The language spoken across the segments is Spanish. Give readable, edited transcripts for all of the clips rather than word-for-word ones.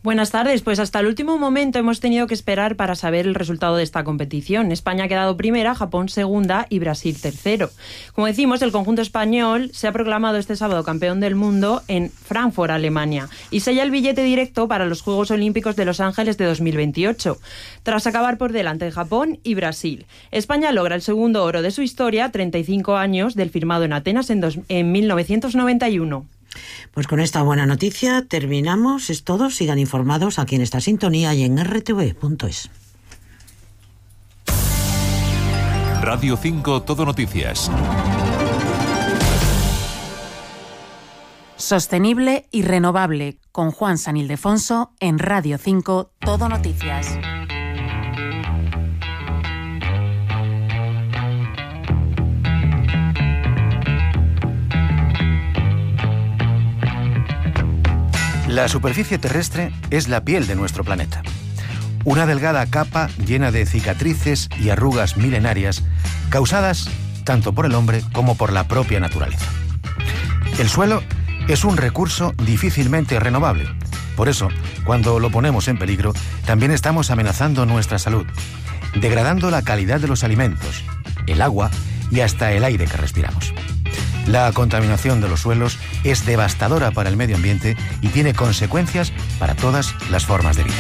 Buenas tardes. Pues hasta el último momento hemos tenido que esperar para saber el resultado de esta competición. España ha quedado primera, Japón segunda y Brasil tercero. Como decimos, el conjunto español se ha proclamado este sábado campeón del mundo en Frankfurt, Alemania, y sella el billete directo para los Juegos Olímpicos de Los Ángeles de 2028, tras acabar por delante de Japón y Brasil. España logra el segundo oro de su historia, 35 años del firmado en Atenas en 1991. Pues con esta buena noticia terminamos. Es todo. Sigan informados aquí en esta sintonía y en rtv.es. Radio 5 Todo Noticias. Sostenible y renovable, con Juan San Ildefonso en Radio 5 Todo Noticias. La superficie terrestre es la piel de nuestro planeta. Una delgada capa llena de cicatrices y arrugas milenarias causadas tanto por el hombre como por la propia naturaleza. El suelo es un recurso difícilmente renovable. Por eso, cuando lo ponemos en peligro, también estamos amenazando nuestra salud, degradando la calidad de los alimentos, el agua y hasta el aire que respiramos. La contaminación de los suelos es devastadora para el medio ambiente y tiene consecuencias para todas las formas de vida.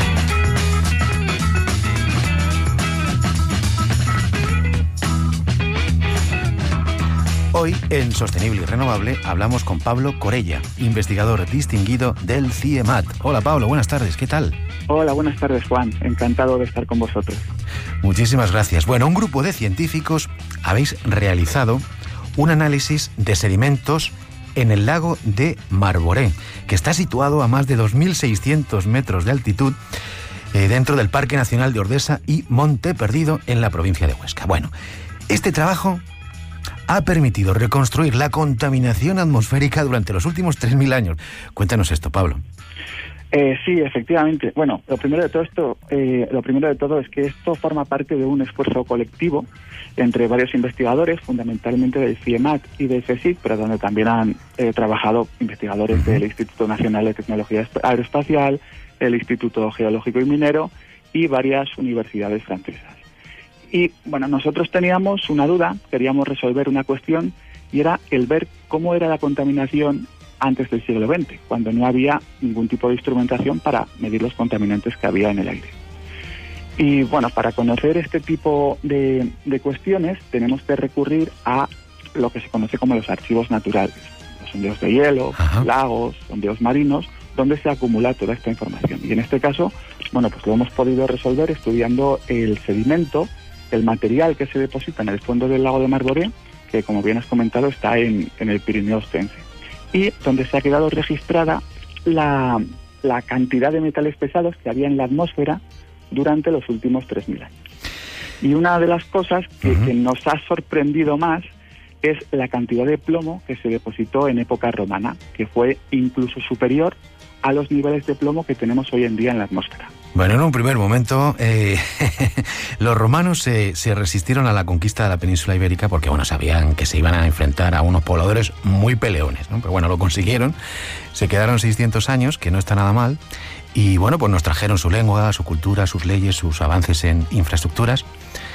Hoy, en Sostenible y Renovable, hablamos con Pablo Corella, investigador distinguido del CIEMAT. Hola Pablo, buenas tardes, ¿qué tal? Hola, buenas tardes Juan, encantado de estar con vosotros. Muchísimas gracias. Bueno, un grupo de científicos habéis realizado un análisis de sedimentos en el lago de Marborén, que está situado a más de 2.600 metros de altitud dentro del Parque Nacional de Ordesa y Monte Perdido en la provincia de Huesca. Bueno, este trabajo ha permitido reconstruir la contaminación atmosférica durante los últimos 3.000 años. Cuéntanos esto, Pablo. Sí, efectivamente. Bueno, lo primero de todo es que esto forma parte de un esfuerzo colectivo entre varios investigadores, fundamentalmente del CIEMAT y del CSIC, pero donde también han trabajado investigadores del Instituto Nacional de Tecnología Aeroespacial, el Instituto Geológico y Minero y varias universidades francesas. Y bueno, nosotros teníamos una duda, queríamos resolver una cuestión y era el ver cómo era la contaminación antes del siglo XX, cuando no había ningún tipo de instrumentación para medir los contaminantes que había en el aire. Y bueno, para conocer este tipo de cuestiones tenemos que recurrir a lo que se conoce como los archivos naturales, los sondeos de hielo, lagos, sondeos marinos, donde se acumula toda esta información. Y en este caso, bueno, pues lo hemos podido resolver estudiando el sedimento, el material que se deposita en el fondo del lago de Marborén, que como bien has comentado está en el Pirineo Ostense, y donde se ha quedado registrada la cantidad de metales pesados que había en la atmósfera durante los últimos 3.000 años. Y una de las cosas que nos ha sorprendido más es la cantidad de plomo que se depositó en época romana, que fue incluso superior a los niveles de plomo que tenemos hoy en día en la atmósfera. Bueno, en un primer momento los romanos se resistieron a la conquista de la península ibérica porque, bueno, sabían que se iban a enfrentar a unos pobladores muy peleones, ¿no? Pero bueno, lo consiguieron, se quedaron 600 años, que no está nada mal, y bueno, pues nos trajeron su lengua, su cultura, sus leyes, sus avances en infraestructuras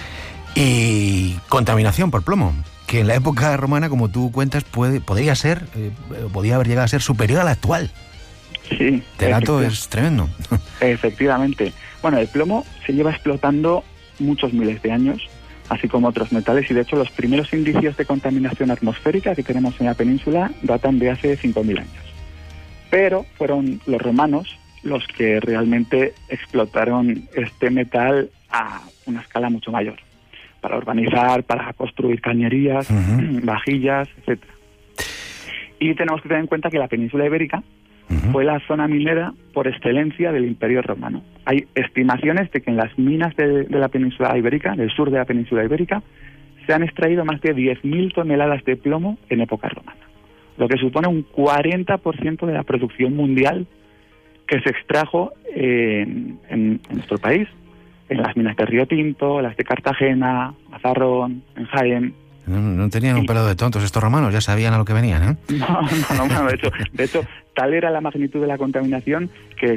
y contaminación por plomo, que en la época romana, como tú cuentas, podía haber llegado a ser superior a la actual. Sí. Este dato es tremendo. Efectivamente. Bueno, el plomo se lleva explotando muchos miles de años, así como otros metales, y de hecho los primeros indicios de contaminación atmosférica que tenemos en la península datan de hace 5.000 años. Pero fueron los romanos los que realmente explotaron este metal a una escala mucho mayor, para urbanizar, para construir cañerías, vajillas, etcétera. Y tenemos que tener en cuenta que la península ibérica fue la zona minera por excelencia del Imperio Romano. Hay estimaciones de que en las minas de la península ibérica, del sur de la península ibérica, se han extraído más de 10.000 toneladas de plomo en época romana, lo que supone un 40% de la producción mundial que se extrajo en nuestro país, en las minas de Río Tinto, las de Cartagena, Mazarrón, en Jaén. No tenían un pelo de tontos estos romanos, ya sabían a lo que venían, ¿eh? No, de hecho, tal era la magnitud de la contaminación que